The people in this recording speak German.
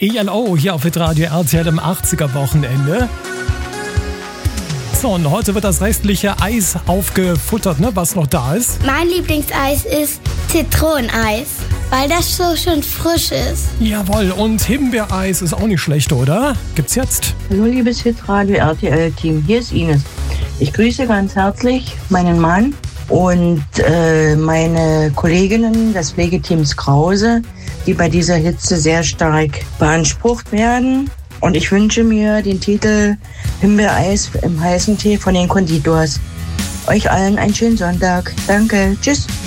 ELO hier auf Hitradio RTL im 80er-Wochenende. So, und heute wird das restliche Eis aufgefuttert, ne, was noch da ist. Mein Lieblingseis ist Zitroneneis, weil das so schön frisch ist. Jawohl, und Himbeereis ist auch nicht schlecht, oder? Gibt's jetzt? Hallo, liebes Hitradio RTL-Team, hier ist Ines. Ich grüße ganz herzlich meinen Mann und meine Kolleginnen des Pflegeteams Krause, die bei dieser Hitze sehr stark beansprucht werden. Und ich wünsche mir den Titel Himbeereis im heißen Tee von den Konditors. Euch allen einen schönen Sonntag. Danke. Tschüss.